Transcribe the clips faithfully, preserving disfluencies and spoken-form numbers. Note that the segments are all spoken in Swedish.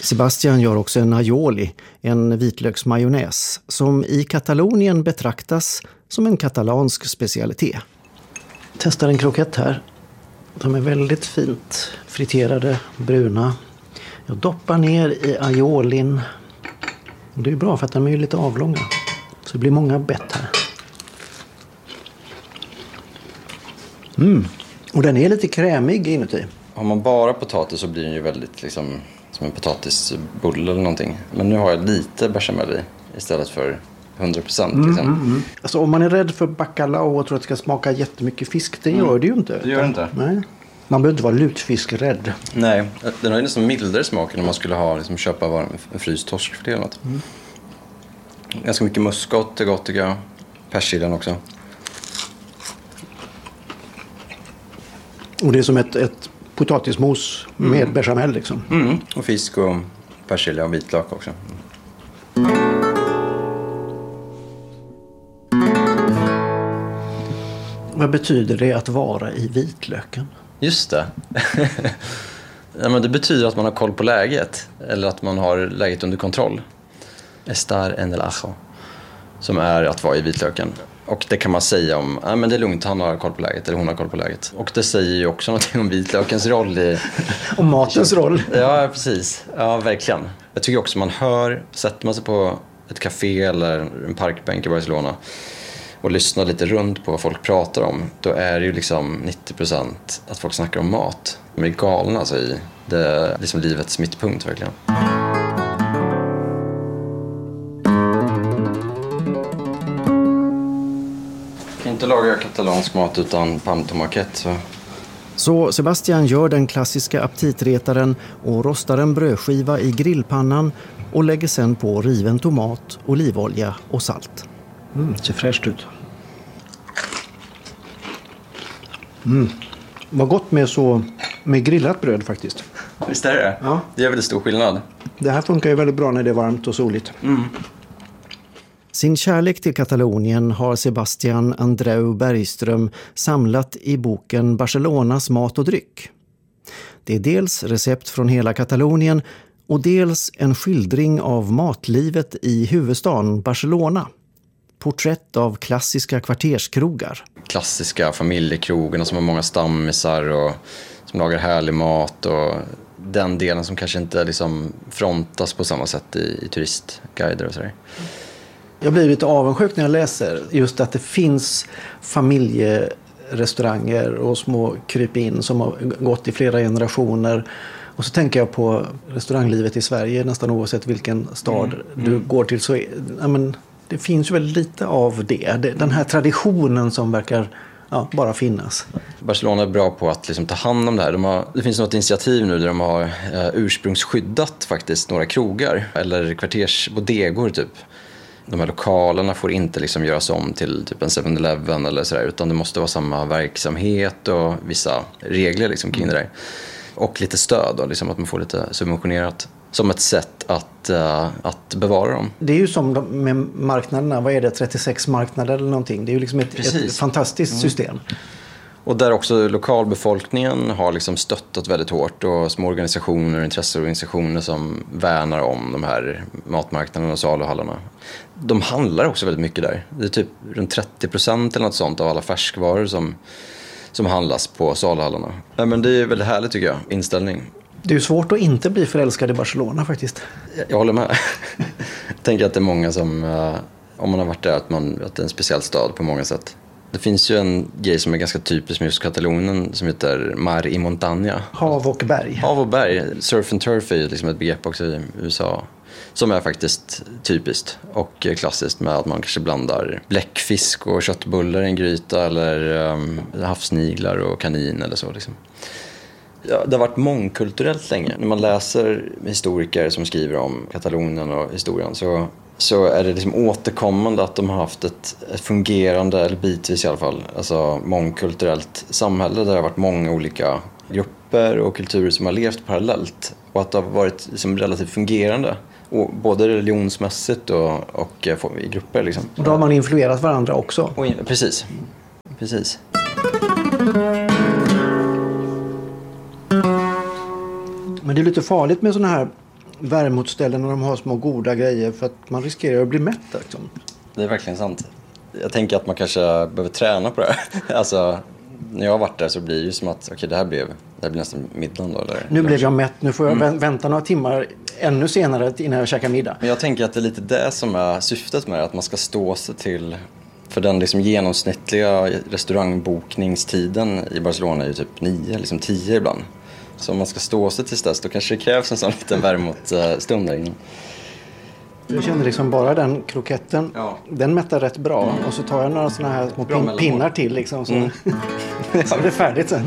Sebastian gör också en aioli, en vitlöksmajonnäs, som i Katalonien betraktas som en katalansk specialitet. Testar en krokett här. De är väldigt fint friterade, bruna. Jag doppar ner i aiolin. Det är bra för att de är lite avlånga. Så det blir många bett här. Mm. Och den är lite krämig inuti. Har man bara potatis så blir den ju väldigt liksom som en potatisbulle eller någonting. Men nu har jag lite bechamel i istället för hundra procent. Mm, liksom. mm, mm. Alltså om man är rädd för bacalao och tror att det ska smaka jättemycket fisk, det mm. gör det ju inte. Det gör det inte. Nej. Man behöver inte vara lutfiskrädd. Nej, den har ju nästan mildare smak än om man skulle ha, liksom, köpa en fryst torsk för det eller något. Mm. Ganska mycket muskot är gott tycker jag. Persiljan också. Och det är som ett, ett potatismos mm. med bechamel liksom. Mm. Och fisk och persilja och vitlök också. Vad betyder det att vara i vitlöken? Just det. Ja, men det betyder att man har koll på läget. Eller att man har läget under kontroll. Estar en el ajo. Som är att vara i vitlöken. Och det kan man säga om, ja men det är lugnt, han har koll på läget. Eller hon har koll på läget. Och det säger ju också något om vitlökens roll i... Om matens roll. Ja, precis. Ja, verkligen. Jag tycker också man hör, sätter man sig på ett café eller en parkbänk i Barcelona och lyssnar lite runt på vad folk pratar om, då är det ju liksom nittio procent att folk snackar om mat. De är galna alltså i det är liksom livets mittpunkt verkligen. Jag kan inte laga katalansk mat utan pan tomaquet så... Så Sebastian gör den klassiska aptitretaren och rostar en brödskiva i grillpannan och lägger sen på riven tomat, olivolja och salt. Mm, ser fräscht ut. Mm. Vad gott med så med grillat bröd faktiskt. Visst är det? Ja. Det är väldigt stor skillnad. Det här funkar ju väldigt bra när det är varmt och soligt. Mm. Sin kärlek till Katalonien har Sebastian Andreu Bergström samlat i boken Barcelonas mat och dryck. Det är dels recept från hela Katalonien och dels en skildring av matlivet i huvudstaden Barcelona. Porträtt av klassiska kvarterskrogar. Klassiska familjekrogarna som har många stammisar och som lagar härlig mat och den delen som kanske inte liksom frontas på samma sätt i, i turistguider och sådär. Jag blir lite avundsjuk när jag läser just att det finns familjerestauranger och små krypin som har gått i flera generationer. Och så tänker jag på restauranglivet i Sverige, nästan oavsett vilken stad mm. du mm. går till. Så ja, men, det finns ju väldigt lite av det. Den här traditionen som verkar ja, bara finnas. Barcelona är bra på att liksom ta hand om det här. De har, det finns något initiativ nu där de har eh, ursprungsskyddat faktiskt några krogar eller kvartersbodegor typ. De här lokalerna får inte liksom göras om till typ en seven eleven eller sådär, utan det måste vara samma verksamhet och vissa regler liksom kring det där. Och lite stöd då, liksom att man får lite subventionerat som ett sätt att, uh, att bevara dem. Det är ju som med marknaderna, vad är det, trettiosex marknader eller någonting. Det är ju liksom ett, ett fantastiskt mm. system. Och där också lokalbefolkningen har liksom stöttat väldigt hårt och små organisationer och intresseorganisationer som värnar om de här matmarknaderna och saluhallarna. De handlar också väldigt mycket där. Det är typ runt trettio procent eller något sånt av alla färskvaror som, som handlas på saluhallarna. Ja, men det är väldigt härligt tycker jag, inställning. Det är ju svårt att inte bli förälskad i Barcelona faktiskt. Jag, jag håller med. Jag tänker att det är många som, om man har varit där, att, man, att det är en speciell stad på många sätt. Det finns ju en grej som är ganska typisk med just Katalonien som heter mar y montaña. Hav och berg. Hav och berg. Surf and turf är ju liksom ett begrepp också i U S A som är faktiskt typiskt och klassiskt med att man kanske blandar bläckfisk och köttbullar i en gryta eller um, havsniglar och kanin eller så liksom. Ja, det har varit mångkulturellt länge. När man läser historiker som skriver om Katalonien och historien så så är det liksom återkommande att de har haft ett, ett fungerande, eller bitvis i alla fall, alltså mångkulturellt samhälle där det har varit många olika grupper och kulturer som har levt parallellt och att det har varit liksom relativt fungerande, och både religionsmässigt och, och i grupper liksom. Och då har man influerat varandra också. Och in, precis, precis. Men det är lite farligt med såna här värmotställen när de har små goda grejer för att man riskerar att bli mätt. Liksom. Det är verkligen sant. Jag tänker att man kanske behöver träna på det här. Alltså, när jag har varit där så blir det ju som att okej, det här blev, det här blir nästan middagen då. Eller, nu blev jag mätt, nu får jag mm. vänta några timmar ännu senare innan jag käkar middag. Men jag tänker att det är lite det som är syftet med det, att man ska stå sig till, för den liksom genomsnittliga restaurangbokningstiden i Barcelona är ju typ nio, liksom tio ibland. Så om man ska stå sig tills dess, då kanske det krävs en sån liten värmotstund där innan. Jag kände liksom bara den kroketten, ja. Den mättar rätt bra. Mm. Och så tar jag några såna här små pin- pinnar till liksom. Så, mm. så är det färdigt sen.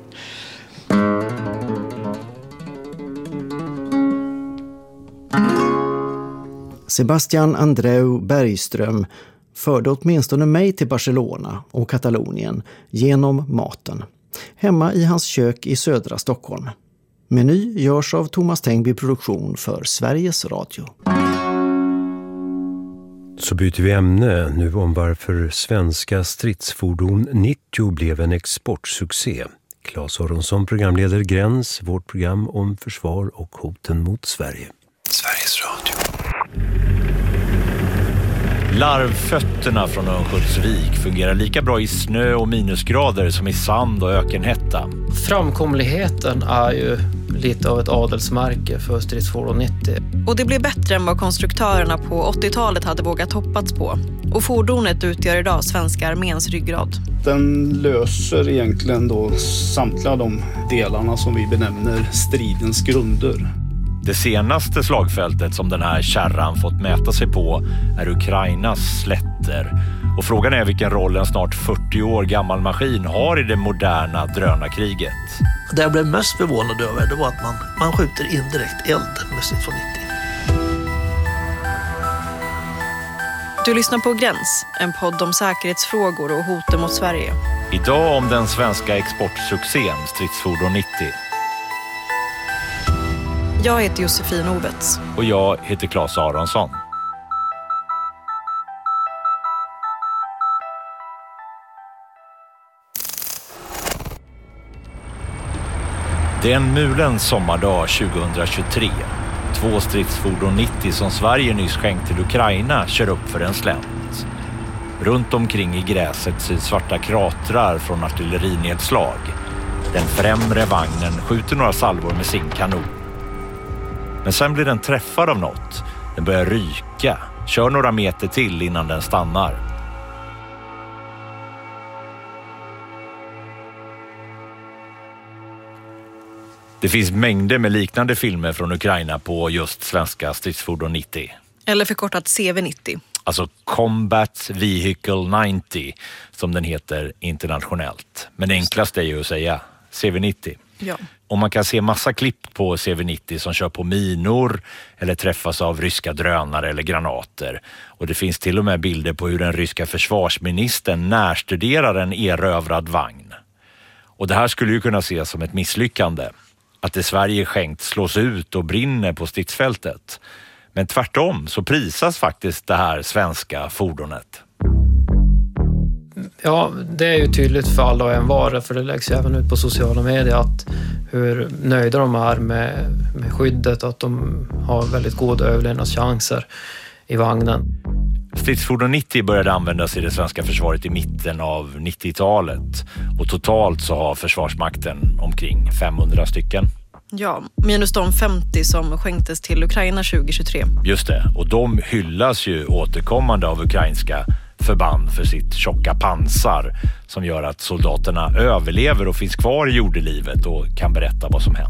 Sebastian Andreu Bergström förde åtminstone mig till Barcelona och Katalonien genom maten. Hemma i hans kök i södra Stockholm. Meny görs av Thomas Tengby Produktion för Sveriges Radio. Så byter vi ämne nu om varför svenska stridsfordon nittio blev en exportsuccé. Claes Aronsson programleder Gräns, vårt program om försvar och hoten mot Sverige. Sveriges Radio. Larvfötterna från Örnsköldsvik fungerar lika bra i snö och minusgrader som i sand och ökenhetta. Framkomligheten är ju lite av ett adelsmärke för stridsfordon nittio. Och det blir bättre än vad konstruktörerna på åttiotalet hade vågat hoppats på. Och fordonet utgör idag svenska arméns ryggrad. Den löser egentligen då samtliga de delarna som vi benämner stridens grunder. Det senaste slagfältet som den här kärran fått mäta sig på är Ukrainas slätter. Och frågan är vilken roll en snart fyrtio år gammal maskin har i det moderna drönarkriget. Det jag blev mest förvånad över det var att man, man skjuter indirekt eld med stridsfordon nittio. Du lyssnar på Gräns, en podd om säkerhetsfrågor och hoten mot Sverige. Idag om den svenska exportsuccén stridsfordon nittio. Jag heter Josefin Ovets. Och jag heter Claes Aronsson. Det är en mulen sommardag tjugohundratjugotre. Två stridsfordon nittio som Sverige nyss skänkt till Ukraina kör upp för en slänt. Runt omkring i gräset syns svarta kratrar från artillerinedslag. Den främre vagnen skjuter några salvor med sin kanon. Men sen blir den träffad av något. Den börjar ryka. Kör några meter till innan den stannar. Det finns mängder med liknande filmer från Ukraina på just svenska stridsfordon nittio. Eller förkortat C V nittio. Alltså Combat Vehicle nittio som den heter internationellt. Men enklast är ju att säga C V nittio. Ja. Och man kan se massa klipp på C V nittio som kör på minor eller träffas av ryska drönare eller granater. Och det finns till och med bilder på hur den ryska försvarsministern närstuderar en erövrad vagn. Och det här skulle ju kunna ses som ett misslyckande. Att det Sverige skänkt slås ut och brinner på stridsfältet. Men tvärtom så prisas faktiskt det här svenska fordonet. Ja, det är ju tydligt för alla och en var, för det läggs ju även ut på sociala medier att hur nöjda de är med, med skyddet och att de har väldigt goda överlevnadschanser i vagnen. Stridsfordon nittio började användas i det svenska försvaret i mitten av nittiotalet och totalt så har Försvarsmakten omkring femhundra stycken. Ja, minus de femtio som skänktes till Ukraina tjugohundratjugotre. Just det, och de hyllas ju återkommande av ukrainska förband för sitt tjocka pansar som gör att soldaterna överlever och finns kvar i jordelivet och kan berätta vad som hänt.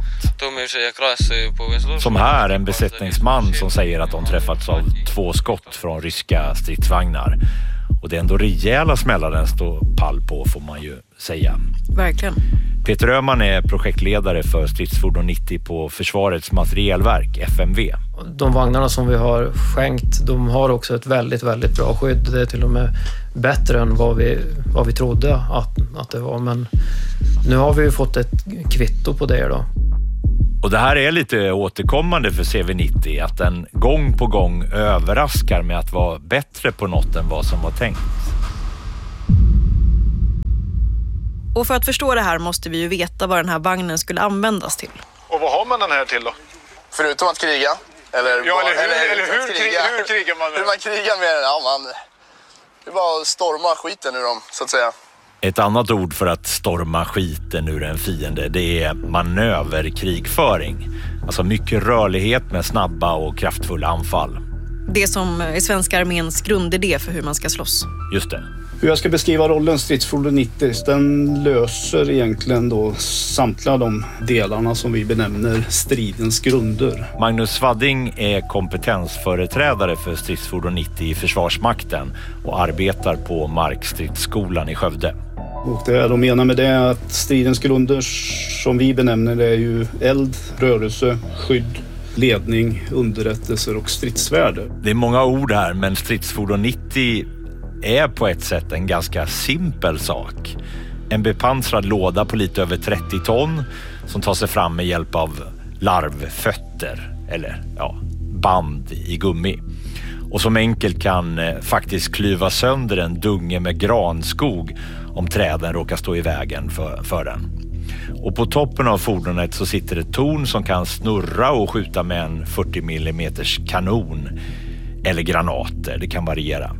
Som här en besättningsman som säger att de träffats av två skott från ryska stridsvagnar. Och det är ändå rejäla smällar den står pall på, får man ju säga. Verkligen. Peter Öhman är projektledare för stridsfordon nittio på Försvarets materielverk, F M V. De vagnarna som vi har skänkt, de har också ett väldigt, väldigt bra skydd. Det är till och med bättre än vad vi, vad vi trodde att, att det var. Men nu har vi ju fått ett kvitto på det då. Och det här är lite återkommande för C V nittio, att den gång på gång överraskar med att vara bättre på något än vad som var tänkt. Och för att förstå det här måste vi ju veta vad den här vagnen skulle användas till. Och vad har man den här till då? Förutom att kriga Eller, ja, bara, eller, hur, eller, eller hur, kriga. hur krigar man med Hur man krigar med den, ja man... Det är bara att storma skiten ur dem, så att säga. Ett annat ord för att storma skiten ur en fiende, det är manöverkrigföring. Alltså mycket rörlighet med snabba och kraftfulla anfall. Det som är svenska arméns grundidé för hur man ska slåss. Just det. Hur jag ska beskriva rollen stridsfordon nittio, den löser egentligen då samtliga de delarna som vi benämner stridens grunder. Magnus Svadding är kompetensföreträdare för stridsfordon nittio i Försvarsmakten och arbetar på Markstridsskolan i Skövde. Och det de menar med det är att stridens grunder som vi benämner det är ju eld, rörelse, skydd, ledning, underrättelser och stridsvärde. Det är många ord här, men stridsfordon nittio är på ett sätt en ganska simpel sak. En bepansrad låda på lite över trettio ton som tar sig fram med hjälp av larvfötter eller ja, band i gummi. Och som enkelt kan eh, faktiskt klyva sönder en dunge med granskog om träden råkar stå i vägen för, för den. Och på toppen av fordonet så sitter ett torn som kan snurra och skjuta med en fyrtio millimeter kanon eller granater, det kan variera.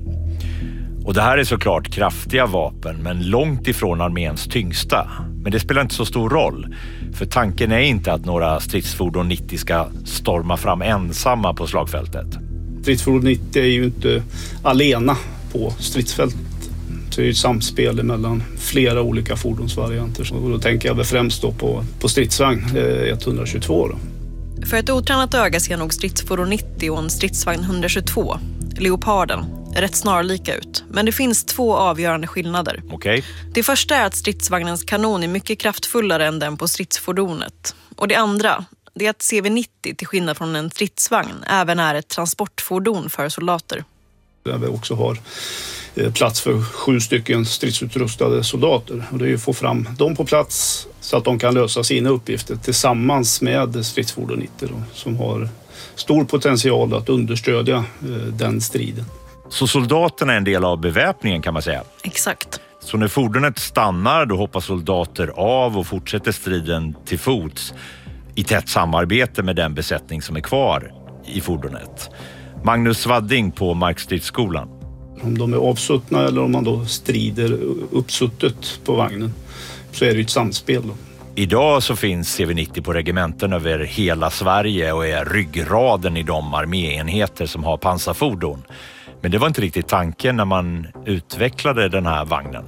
Och det här är såklart kraftiga vapen, men långt ifrån arméns tyngsta. Men det spelar inte så stor roll, för tanken är inte att några stridsfordon nittio ska storma fram ensamma på slagfältet. Stridsfordon nittio är ju inte alena på stridsfältet. Så det är ett samspel mellan flera olika fordonsvarianter. Och då tänker jag väl främst då på, på stridsvagn etthundratjugotvå. Då. För ett otränat öga ser nog stridsfordon nittio och en stridsvagn etthundratjugotvå, Leoparden, rätt snarlika ut. Men det finns två avgörande skillnader. Okay. Det första är att stridsvagnens kanon är mycket kraftfullare än den på stridsfordonet. Och det andra, det är att C V nittio till skillnad från en stridsvagn även är ett transportfordon för soldater. Där vi också har plats för sju stycken stridsutrustade soldater. Och det är ju att få fram dem på plats så att de kan lösa sina uppgifter tillsammans med stridsfordon nittio då, som har stor potential att understödja den striden. Så soldaterna är en del av beväpningen kan man säga? Exakt. Så när fordonet stannar då hoppar soldater av och fortsätter striden till fots i tätt samarbete med den besättning som är kvar i fordonet. Magnus Svadding på Markstridsskolan. Om de är avsuttna eller om man då strider uppsuttet på vagnen så är det ett samspel då. Idag så finns C V nittio på regementen över hela Sverige och är ryggraden i de arméenheter som har pansarfordon. Men det var inte riktigt tanken när man utvecklade den här vagnen.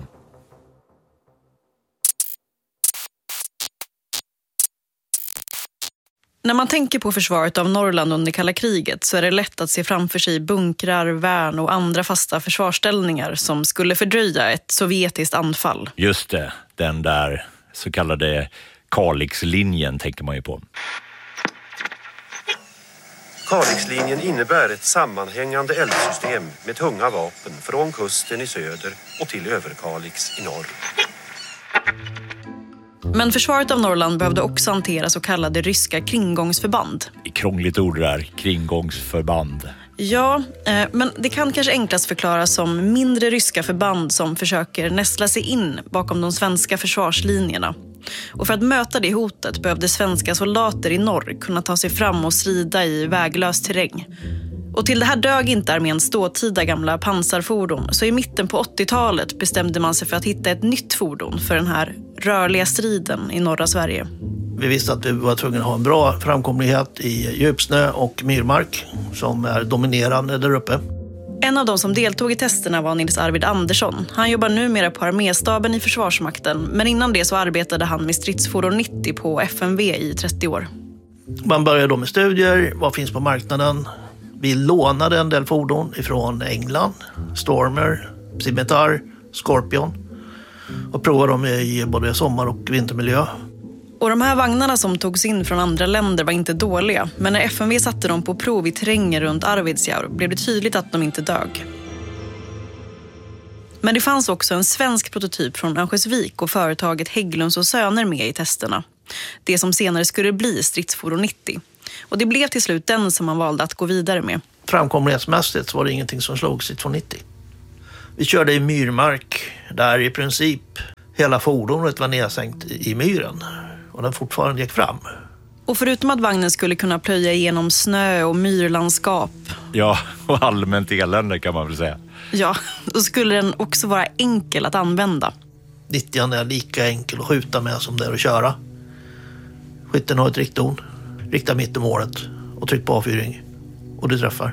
När man tänker på försvaret av Norrland under kalla kriget så är det lätt att se framför sig bunkrar, värn och andra fasta försvarsställningar som skulle fördröja ett sovjetiskt anfall. Just det, den där så kallade Kalixlinjen tänker man ju på. Kalixlinjen innebär ett sammanhängande eldsystem med tunga vapen från kusten i söder och till Överkalix i norr. Men försvaret av Norrland behövde också hantera så kallade ryska kringgångsförband. Det är krångligt ord där, kringgångsförband. Ja, eh, men det kan kanske enklast förklaras som mindre ryska förband som försöker nästla sig in bakom de svenska försvarslinjerna. Och för att möta det hotet behövde svenska soldater i norr kunna ta sig fram och strida i väglös terräng. Och till det här dög inte arméns ståtida gamla pansarfordon, så i mitten på åttiotalet bestämde man sig för att hitta ett nytt fordon för den här rörliga striden i norra Sverige. Vi visste att vi var tvungna att ha en bra framkomlighet i djupsnö och myrmark som är dominerande där uppe. En av de som deltog i testerna var Nils Arvid Andersson. Han jobbar numera på arméstaben i Försvarsmakten, men innan det så arbetade han med stridsfordon nittio på F M V i trettio år. Man började då med studier, vad finns på marknaden? Vi lånade en del fordon ifrån England, Stormer, Scimitar, Scorpion och provade dem i både sommar- och vintermiljö. Och de här vagnarna som togs in från andra länder var inte dåliga, men när F M V satte dem på prov i terrängen runt Arvidsjaur blev det tydligt att de inte dög. Men det fanns också en svensk prototyp från Örnsköldsvik och företaget Hägglunds och Söner med i testerna. Det som senare skulle bli stridsfordon nittio. Och det blev till slut den som man valde att gå vidare med. Framkomlighetsmässigt var det ingenting som slog stridsfordon nittio. Vi körde i myrmark där i princip hela fordonet var nedsänkt i myren och den fortfarande gick fram. Och förutom att vagnen skulle kunna plöja igenom snö och myrlandskap. Ja, och allmänt elände kan man väl säga. Ja, då skulle den också vara enkel att använda. nittio är lika enkel att skjuta med som det är att köra. Skytten har ett rikttorn, riktar mitt i målet och tryck på avfyring. Och du träffar.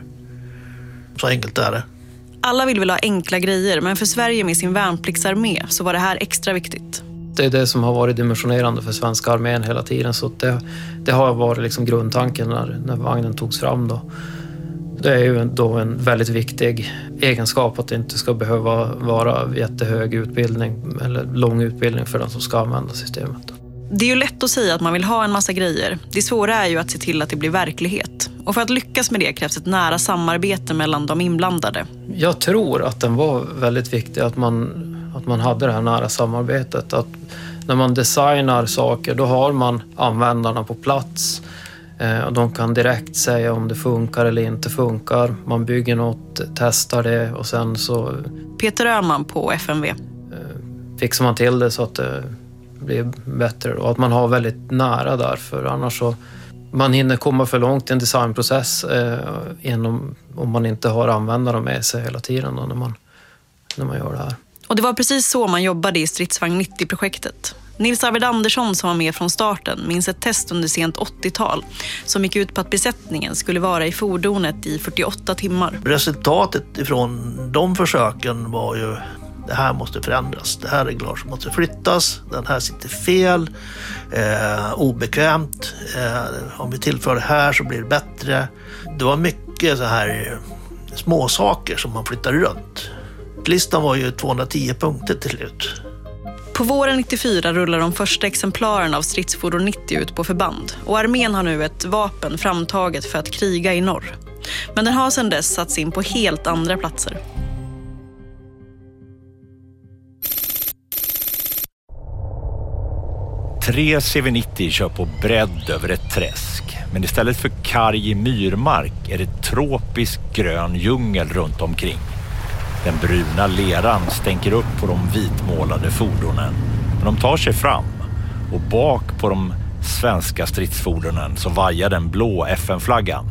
Så enkelt är det. Alla vill väl ha enkla grejer, men för Sverige med sin värnpliktsarmé så var det här extra viktigt. Det är det som har varit dimensionerande för svenska armén hela tiden, så det, det har varit liksom grundtanken när, när vagnen togs fram då. Det är ju då en väldigt viktig egenskap att det inte ska behöva vara jättehög utbildning eller lång utbildning för den som ska använda systemet. Det är ju lätt att säga att man vill ha en massa grejer. Det svåra är ju att se till att det blir verklighet. Och för att lyckas med det krävs ett nära samarbete mellan de inblandade. Jag tror att den var väldigt viktig, att man, att man hade det här nära samarbetet. Att när man designar saker, då har man användarna på plats. Och de kan direkt säga om det funkar eller inte funkar. Man bygger något, testar det och sen så... Peter Öhman på F M V. Fixar man till det så att det blir bättre. Och att man har väldigt nära där, för annars så... Man hinner komma för långt i en designprocess eh, inom, om man inte har användare med sig hela tiden då, när, man, när man gör det här. Och det var precis så man jobbade i Stridsvagn nittio-projektet. Nils Arvid Andersson, som var med från starten, minns ett test under sent åttiotal som gick ut på att besättningen skulle vara i fordonet i fyrtioåtta timmar. Resultatet ifrån de försöken var ju: det här måste förändras, det här reglage måste flyttas, den här sitter fel, eh, obekvämt, eh, om vi tillför det här så blir det bättre. Det var mycket så här små saker som man flyttade runt. Listan var ju tvåhundratio punkter till slut. På våren nittiofyra rullar de första exemplaren av Stridsfordon nittio ut på förband, och armén har nu ett vapen framtaget för att kriga i norr. Men den har sedan dess satts in på helt andra platser. Tre C V nittio kör på bredd över ett träsk. Men istället för karg myrmark är det tropisk grön djungel runt omkring. Den bruna leran stänker upp på de vitmålade fordonen. Men de tar sig fram. Och bak på de svenska stridsfordonen så vajar den blå F N-flaggan.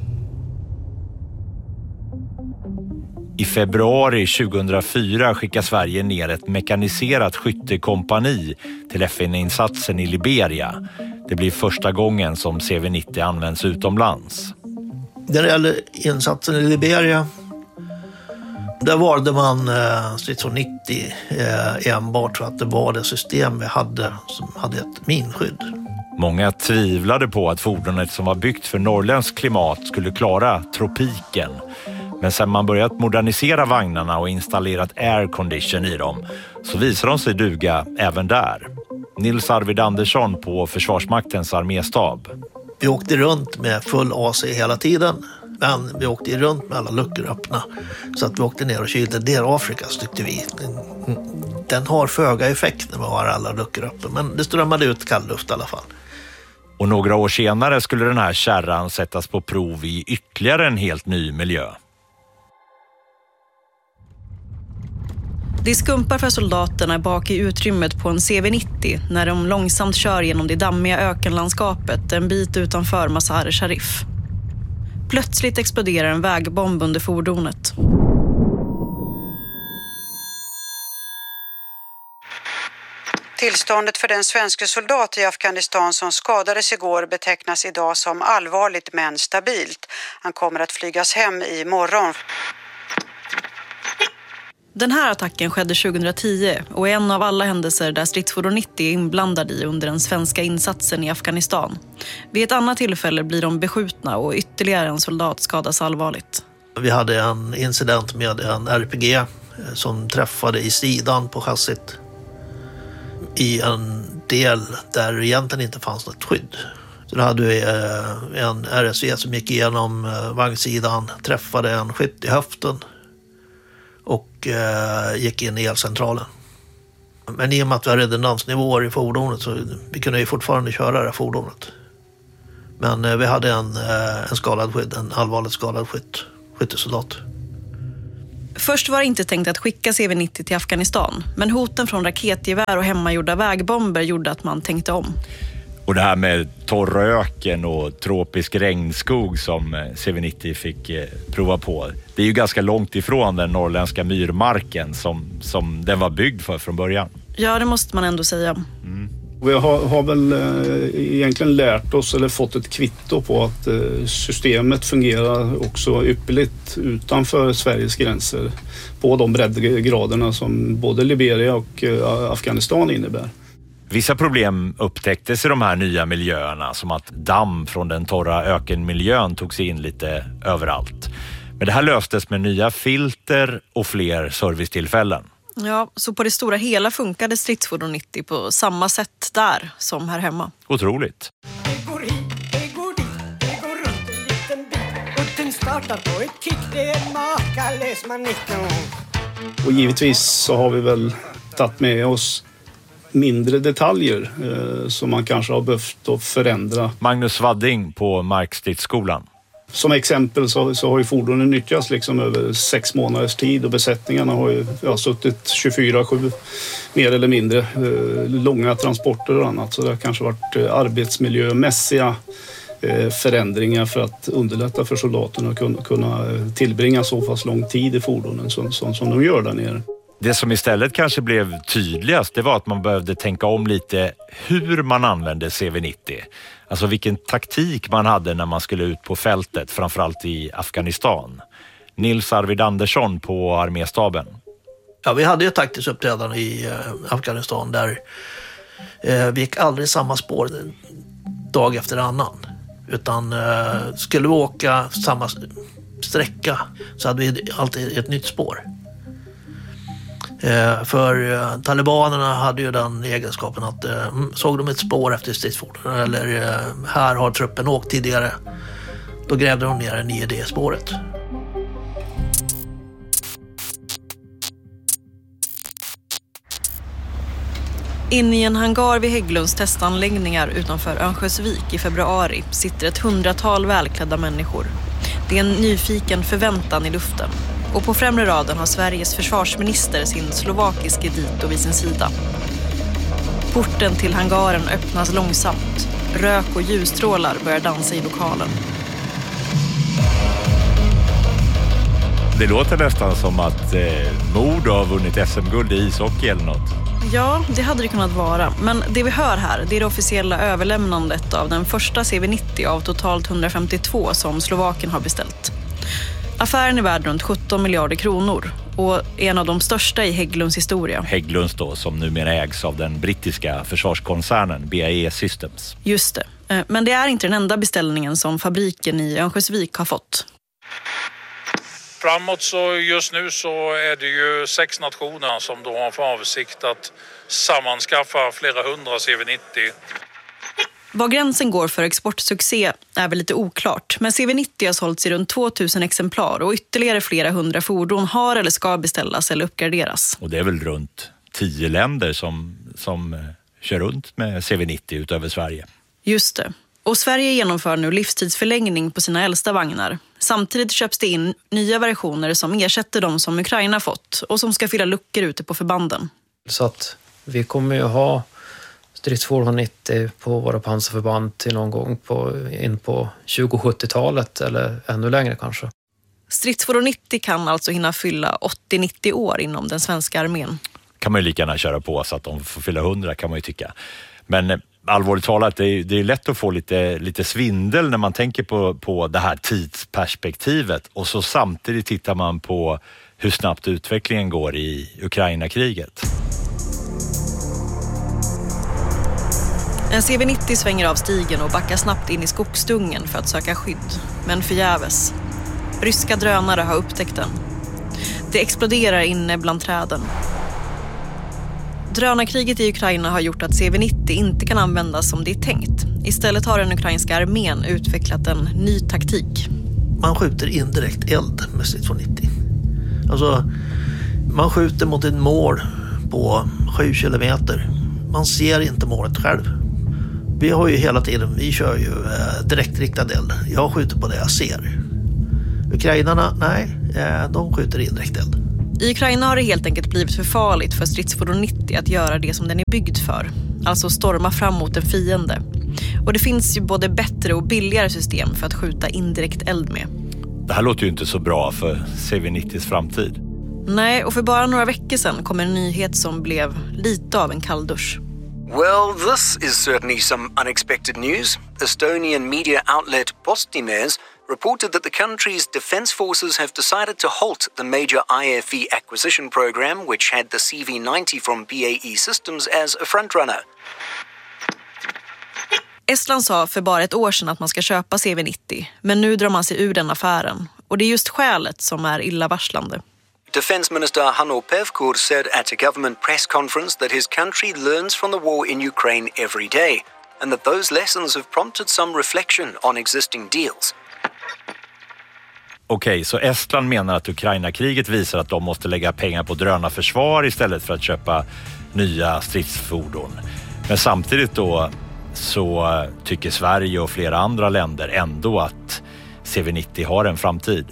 I februari tjugohundrafyra skickar Sverige ner ett mekaniserat skyttekompani till F N-insatsen i Liberia. Det blir första gången som C V nittio används utomlands. När det gäller insatsen i Liberia, där valde man eh, Stridsvagn nittio eh, enbart för att det var det system vi hade som hade ett minskydd. Många tvivlade på att fordonet som var byggt för norrländsk klimat skulle klara tropiken. Men sen man börjat modernisera vagnarna och installerat aircondition i dem så visar de sig duga även där. Nils Arvid Andersson på Försvarsmaktens arméstab. Vi åkte runt med full A C hela tiden, men vi åkte runt med alla luckor öppna. Så att vi åkte ner och kylde ner Afrika, så tyckte vi. Den har föga effekt när man har alla luckor öppna, men det strömmade ut kall luft i alla fall. Och några år senare skulle den här kärran sättas på prov i ytterligare en helt ny miljö. Det skumpar för soldaterna bak i utrymmet på en C V nittio när de långsamt kör genom det dammiga ökenlandskapet en bit utanför Mazar-e Sharif. Plötsligt exploderar en vägbomb under fordonet. Tillståndet för den svenska soldat i Afghanistan som skadades igår betecknas idag som allvarligt men stabilt. Han kommer att flygas hem i morgon. Den här attacken skedde tjugohundratio och är en av alla händelser där Stridsfordon nittio är inblandad i under den svenska insatsen i Afghanistan. Vid ett annat tillfälle blir de beskjutna och ytterligare en soldat skadas allvarligt. Vi hade en incident med en R P G som träffade i sidan på chassit i en del där det egentligen inte fanns något skydd. Så då hade vi en R S V som gick igenom vagnsidan, träffade en skytt i höften och eh, gick in i elcentralen. Men i och med att vi har redundansnivåer i fordonet så vi kunde ju fortfarande köra det här fordonet. Men eh, vi hade en, eh, en skadad skydd, en allvarligt skadad skytt, skyttesoldat. Först var det inte tänkt att skicka C V nittio till Afghanistan, men hoten från raketgevär och hemmagjorda vägbomber gjorde att man tänkte om. Och det här med torröken och tropisk regnskog som C V nittio fick prova på. Det är ju ganska långt ifrån den norrländska myrmarken som, som den var byggd för från början. Ja, det måste man ändå säga. Mm. Vi har, har väl eh, egentligen lärt oss eller fått ett kvitto på att eh, systemet fungerar också ypperligt utanför Sveriges gränser på de breddgraderna som både Liberia och eh, Afghanistan innebär. Vissa problem upptäcktes i de här nya miljöerna, som att damm från den torra ökenmiljön tog sig in lite överallt. Men det här löstes med nya filter och fler servicetillfällen. Ja, så på det stora hela funkade stridsfordon nittio på samma sätt där som här hemma. Otroligt. Det går hit, det går dit, det går runt en liten bit. Och den startar på ett kick, det är makalös man nittio. Och givetvis så har vi väl tagit med oss mindre detaljer eh, som man kanske har behövt att förändra. Magnus Wadding på Markstridsskolan. Som exempel så, så har ju fordonen nyttjats liksom över sex månaders tid och besättningarna har ju ja, suttit tjugofyra sju mer eller mindre eh, långa transporter och annat. Så det har kanske varit eh, arbetsmiljömässiga eh, förändringar för att underlätta för soldaterna att kunna, kunna tillbringa så pass lång tid i fordonen som, som, som de gör där nere. Det som istället kanske blev tydligast, det var att man behövde tänka om lite hur man använde C V nittio. Alltså vilken taktik man hade när man skulle ut på fältet, framförallt i Afghanistan. Nils Arvid Andersson på arméstaben. Ja, vi hade ett taktiskt uppträdande i eh, Afghanistan där eh, vi gick aldrig samma spår dag efter annan. Utan eh, skulle vi åka samma sträcka så hade vi alltid ett nytt spår. Eh, för eh, talibanerna hade ju den egenskapen att eh, såg de ett spår efter stridsfordon eller eh, här har truppen åkt tidigare, då grävde de ner nio D-spåret. Inne i en hangar vid Hägglunds testanläggningar utanför Örnsköldsvik i februari sitter ett hundratal välklädda människor. Det är en nyfiken förväntan i luften. Och på främre raden har Sveriges försvarsminister sin slovakiske dito vid sin sida. Porten till hangaren öppnas långsamt. Rök och ljusstrålar börjar dansa i lokalen. Det låter nästan som att eh, Mod har vunnit S M-guld i ishockey eller något. Ja, det hade det kunnat vara. Men det vi hör här, det är det officiella överlämnandet av den första C V nittio av totalt hundrafemtiotvå som Slovakien har beställt. Affären är värd runt sjutton miljarder kronor och är en av de största i Hägglunds historia. Hägglunds då, som numera ägs av den brittiska försvarskoncernen B A E Systems. Just det. Men det är inte den enda beställningen som fabriken i Örnsköldsvik har fått. Framåt så just nu så är det ju sex nationer som då har för avsikt att sammanskaffa flera hundra C V nittio. Var gränsen går för exportsuccé är väl lite oklart, men C V nittio har sålts i runt tvåtusen exemplar och ytterligare flera hundra fordon har eller ska beställas eller uppgraderas. Och det är väl runt tio länder som, som kör runt med C V nittio utöver Sverige. Just det. Och Sverige genomför nu livstidsförlängning på sina äldsta vagnar. Samtidigt köps det in nya versioner som ersätter de som Ukraina fått och som ska fylla luckor ute på förbanden. Så att vi kommer ju ha stridsfordon nittio på våra pansarförband till någon gång på, in på tjugo-sjuttiotalet eller ännu längre kanske. Stridsfordon nittio kan alltså hinna fylla åttio nittio år inom den svenska armén. Kan man ju lika gärna köra på så att de får fylla hundra, kan man ju tycka. Men allvarligt talat, det är, det är lätt att få lite, lite svindel när man tänker på, på det här tidsperspektivet och så samtidigt tittar man på hur snabbt utvecklingen går i Ukraina-kriget. En C V nittio svänger av stigen och backar snabbt in i skogsdungen för att söka skydd, men förgäves. Ryska drönare har upptäckt den. Det exploderar inne bland träden. Drönarkriget i Ukraina har gjort att C V nittio inte kan användas som det är tänkt. Istället har den ukrainska armén utvecklat en ny taktik. Man skjuter indirekt eld med stridsfordon nittio. Alltså, man skjuter mot ett mål på sju kilometer. Man ser inte målet själv. Vi har ju hela tiden, vi kör ju eh, direktriktad eld. Jag skjuter på det jag ser. Ukrainarna, nej, eh, de skjuter indirekt eld. I Ukraina har det helt enkelt blivit för farligt för stridsfordon nittio att göra det som den är byggd för. Alltså storma fram mot en fiende. Och det finns ju både bättre och billigare system för att skjuta indirekt eld med. Det här låter ju inte så bra för C V nittio:s framtid. Nej, och för bara några veckor sedan kom en nyhet som blev lite av en kalldusch. Well, this is certainly some unexpected news. Estonian media outlet Postimees reported that the country's defence forces have decided to halt the major I F E acquisition program, which had the C V ninety from B A E Systems as a frontrunner. Estland sa för bara ett år sedan att man ska köpa C V nittio, men nu drar man sig ur den affären. Och det är just skälet som är illavarslande. Defence Minister Hanno Pevkur said at a government press conference that his country learns from the war in Ukraine every day, and that those lessons have prompted some reflection on existing deals. Okej, så Estland menar att Ukraina-kriget visar att de måste lägga pengar på drönarförsvar istället för att köpa nya stridsfordon. Men samtidigt då så tycker Sverige och flera andra länder ändå att C V nittio har en framtid.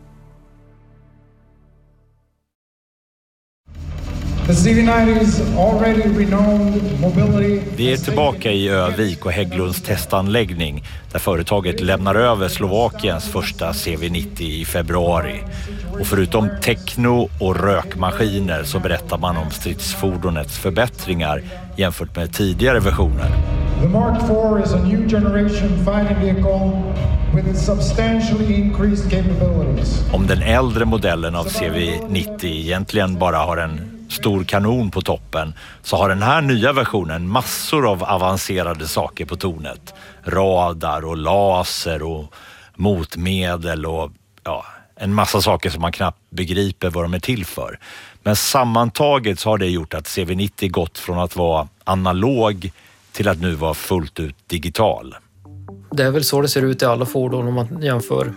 Vi är tillbaka i Övik och Hägglunds testanläggning där företaget lämnar över Slovakiens första C V nittio i februari. Och förutom techno och rökmaskiner så berättar man om stridsfordonets förbättringar jämfört med tidigare versioner. The Mark four is a new generation fighting vehicle with substantially increased capabilities. Om den äldre modellen av C V nittio egentligen bara har en stor kanon på toppen så har den här nya versionen massor av avancerade saker på tornet. Radar och laser och motmedel och ja, en massa saker som man knappt begriper vad de är till för. Men sammantaget så har det gjort att C V nittio gått från att vara analog till att nu vara fullt ut digital. Det är väl så det ser ut i alla fordon om man jämför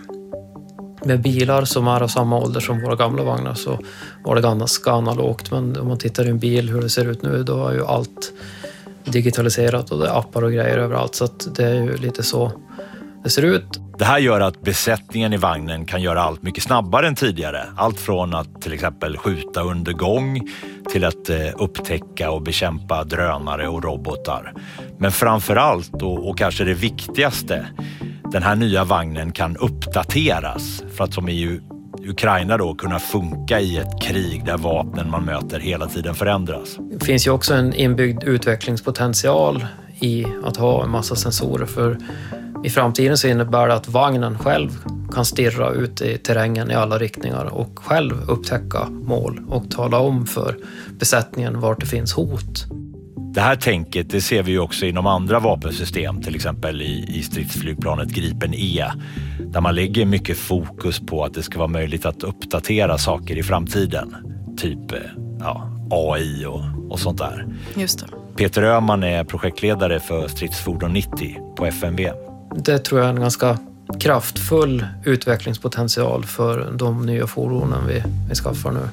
med bilar som är av samma ålder som våra gamla vagnar, så var det ganska analogt. Men om man tittar i en bil hur det ser ut nu, då är ju allt digitaliserat och det är appar och grejer överallt. Så att det är ju lite så det ser ut. Det här gör att besättningen i vagnen kan göra allt mycket snabbare än tidigare. Allt från att till exempel skjuta under gång till att eh, upptäcka och bekämpa drönare och robotar. Men framförallt och, och kanske det viktigaste, den här nya vagnen kan uppdateras för att som i Ukraina då kunna funka i ett krig där vapnen man möter hela tiden förändras. Det finns ju också en inbyggd utvecklingspotential i att ha en massa sensorer, för i framtiden så innebär det att vagnen själv kan stirra ut i terrängen i alla riktningar och själv upptäcka mål och tala om för besättningen vart det finns hot. Det här tänket det ser vi ju också inom andra vapensystem, till exempel i, i stridsflygplanet Gripen E, där man lägger mycket fokus på att det ska vara möjligt att uppdatera saker i framtiden. Typ ja, A I och, och sånt där. Just det. Peter Öhman är projektledare för stridsfordon nittio på F M V. Det tror jag är en ganska kraftfull utvecklingspotential för de nya fordonen vi, vi skaffar nu.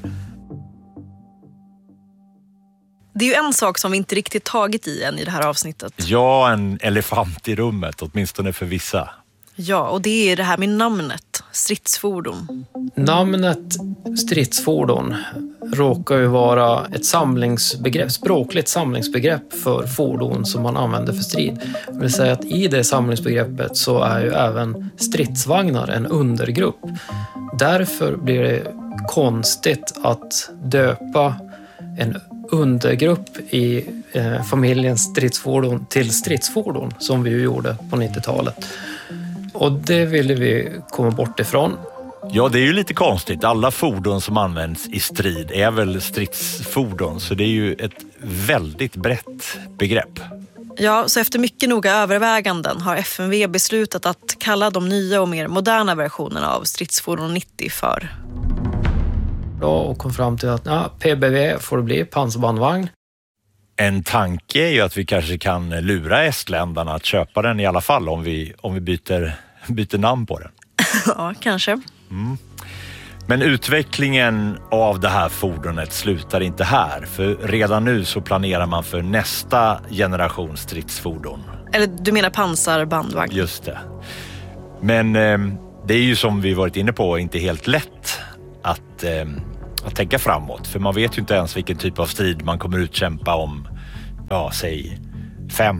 Det är ju en sak som vi inte riktigt tagit i än i det här avsnittet. Ja, en elefant i rummet, åtminstone för vissa. Ja, och det är det här med namnet, stridsfordon. Namnet stridsfordon råkar ju vara ett samlingsbegrepp, språkligt samlingsbegrepp för fordon som man använder för strid. Det vill säga att i det samlingsbegreppet så är ju även stridsvagnar en undergrupp. Därför blir det konstigt att döpa en undergrupp i eh, familjens stridsfordon till stridsfordon som vi ju gjorde på nittiotalet. Och det ville vi komma bort ifrån. Ja, det är ju lite konstigt. Alla fordon som används i strid är väl stridsfordon, så det är ju ett väldigt brett begrepp. Ja, så efter mycket noga överväganden har F M V beslutat att kalla de nya och mer moderna versionerna av stridsfordon nittio för. Ja, och kom fram till att ja, P B V får det bli, pansarbandvagn. En tanke är ju att vi kanske kan lura estländarna att köpa den i alla fall om vi, om vi byter, byter namn på den. Ja, kanske. Mm. Men utvecklingen av det här fordonet slutar inte här. För redan nu så planerar man för nästa generation stridsfordon. Eller du menar pansarbandvagn? Just det. Men eh, det är ju som vi varit inne på inte helt lätt att, eh, att tänka framåt. För man vet ju inte ens vilken typ av strid man kommer utkämpa om, ja, säg fem,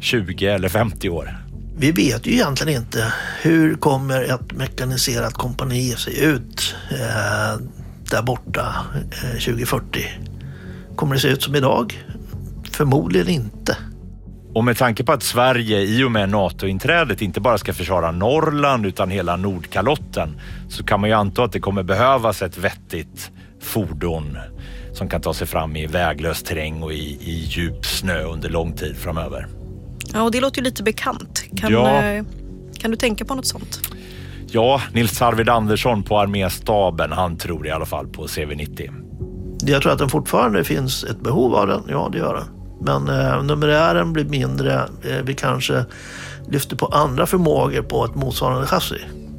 tjugo eller femtio år? Vi vet ju egentligen inte hur kommer ett mekaniserat kompani se ut eh, där borta eh, tjugo fyrtio. Kommer det se ut som idag? Förmodligen inte. Och med tanke på att Sverige i och med NATO-inträdet inte bara ska försvara Norrland utan hela Nordkalotten, så kan man ju anta att det kommer behövas ett vettigt fordon som kan ta sig fram i väglös terräng och i, i djup snö under lång tid framöver. Ja, och det låter ju lite bekant. Kan, ja. eh, kan du tänka på något sånt? Ja, Nils Arvid Andersson på arméstaben, han tror i alla fall på C V nittio. Jag tror att det fortfarande finns ett behov av den, ja det gör det. Men eh, numerären blir mindre, eh, vi kanske lyfter på andra förmågor på ett motsvarande chassi.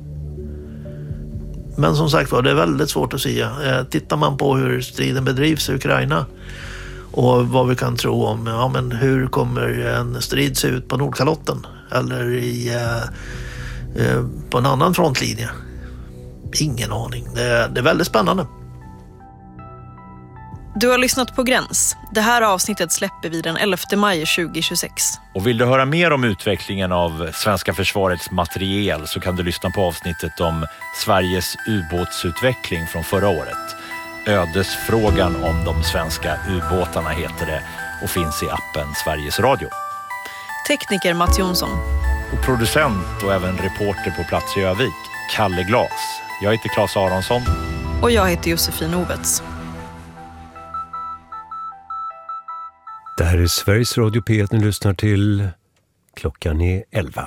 Men som sagt var, det är väldigt svårt att säga. Eh, tittar man på hur striden bedrivs i Ukraina och vad vi kan tro om, ja men hur kommer en strid se ut på Nordkalotten eller i, eh, eh, på en annan frontlinje? Ingen aning. Det, det är väldigt spännande. Du har lyssnat på Gräns. Det här avsnittet släpper vi den elfte maj tjugohundratjugosex. Och vill du höra mer om utvecklingen av svenska försvarets materiel så kan du lyssna på avsnittet om Sveriges ubåtsutveckling från förra året. Ödesfrågan om de svenska ubåtarna heter det och finns i appen Sveriges Radio. Tekniker Mats Jonsson. Och producent och även reporter på plats i Övik, Kalle Glas. Jag heter Claes Aronsson. Och jag heter Josefin Ovets. Det här är Sveriges Radio P ett, ni lyssnar till. Klockan är elva.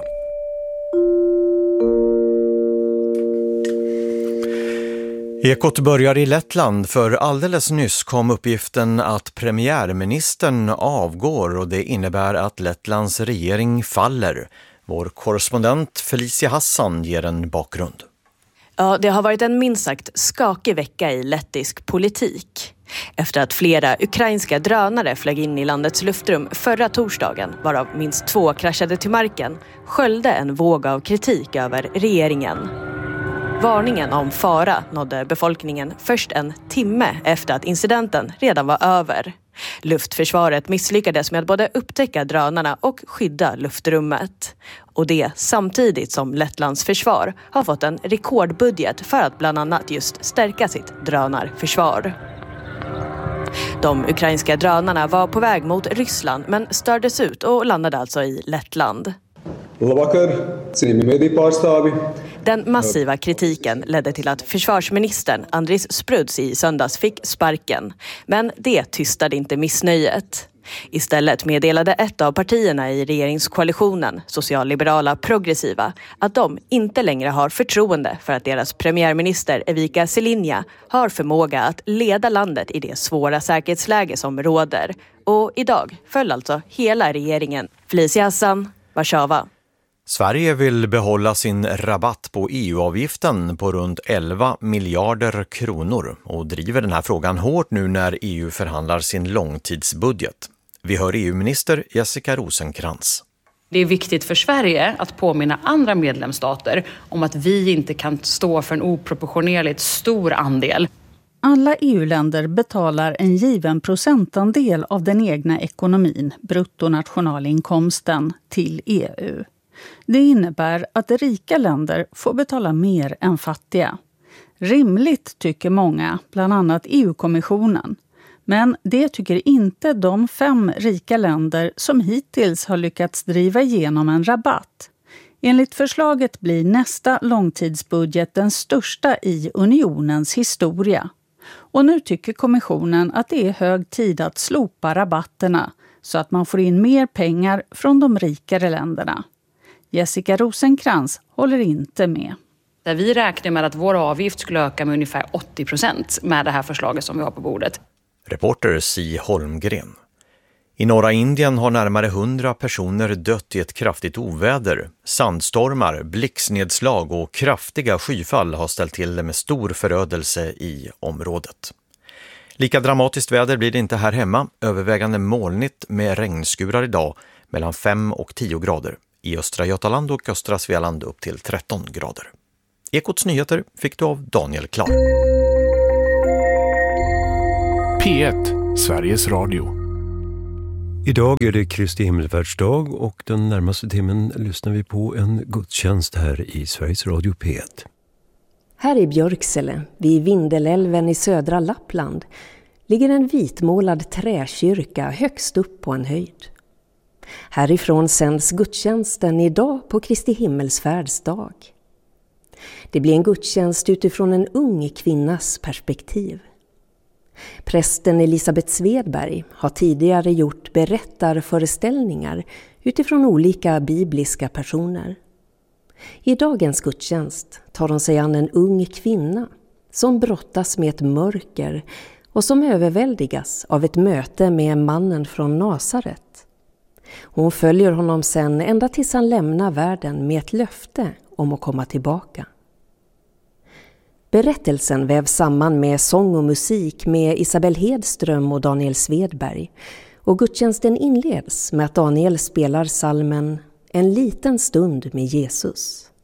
Ekot börjar i Lettland, för alldeles nyss kom uppgiften att premiärministern avgår och det innebär att Lettlands regering faller. Vår korrespondent Felicia Hassan ger en bakgrund. Ja, det har varit en minst sagt skakig vecka i lettisk politik. Efter att flera ukrainska drönare flög in i landets luftrum förra torsdagen, varav minst två kraschade till marken, sköljde en våg av kritik över regeringen. Varningen om fara nådde befolkningen först en timme efter att incidenten redan var över. Luftförsvaret misslyckades med att både upptäcka drönarna och skydda luftrummet. Och det samtidigt som Lettlands försvar har fått en rekordbudget för att bland annat just stärka sitt drönarförsvar. De ukrainska drönarna var på väg mot Ryssland men stördes ut och landade alltså i Lettland. Den massiva kritiken ledde till att försvarsministern Andris Spruds i söndags fick sparken. Men det tystade inte missnöjet. Istället meddelade ett av partierna i regeringskoalitionen, socialliberala progressiva, att de inte längre har förtroende för att deras premiärminister Evika Selinja har förmåga att leda landet i det svåra säkerhetsläge som råder. Och idag föll alltså hela regeringen. Felicia Hassan, Warszawa. Sverige vill behålla sin rabatt på E U-avgiften på runt elva miljarder kronor och driver den här frågan hårt nu när E U förhandlar sin långtidsbudget. Vi hör E U-minister Jessica Rosencrantz. Det är viktigt för Sverige att påminna andra medlemsstater om att vi inte kan stå för en oproportionerligt stor andel. Alla E U-länder betalar en given procentandel av den egna ekonomin, bruttonationalinkomsten, till E U. Det innebär att rika länder får betala mer än fattiga. Rimligt tycker många, bland annat E U-kommissionen. Men det tycker inte de fem rika länder som hittills har lyckats driva igenom en rabatt. Enligt förslaget blir nästa långtidsbudget den största i unionens historia. Och nu tycker kommissionen att det är hög tid att slopa rabatterna så att man får in mer pengar från de rikare länderna. Jessica Rosencrantz håller inte med. Där vi räknar med att vår avgift skulle öka med ungefär åttio procent med det här förslaget som vi har på bordet. Reporter Si Holmgren. I norra Indien har närmare hundra personer dött i ett kraftigt oväder. Sandstormar, blixtnedslag och kraftiga skyfall har ställt till det med stor förödelse i området. Lika dramatiskt väder blir det inte här hemma. Övervägande molnigt med regnskurar idag mellan fem och tio grader. I östra Götaland och östra Svealand upp till tretton grader. Ekots nyheter fick du av Daniel Klar. P ett, Sveriges Radio. Idag är det Kristi himmelfärdsdag och den närmaste timmen lyssnar vi på en gudstjänst här i Sveriges Radio P ett. Här i Björksele, vid Vindelälven i södra Lappland, ligger en vitmålad träkyrka högst upp på en höjd. Härifrån sänds gudstjänsten idag på Kristi himmelsfärdsdag. Det blir en gudstjänst utifrån en ung kvinnas perspektiv. Prästen Elisabeth Svedberg har tidigare gjort berättarföreställningar utifrån olika bibliska personer. I dagens gudstjänst tar hon sig an en ung kvinna som brottas med ett mörker och som överväldigas av ett möte med mannen från Nasaret. Hon följer honom sen ända tills han lämnar världen med ett löfte om att komma tillbaka. Berättelsen vävs samman med sång och musik med Isabel Hedström och Daniel Svedberg, och gudstjänsten inleds med att Daniel spelar psalmen En liten stund med Jesus.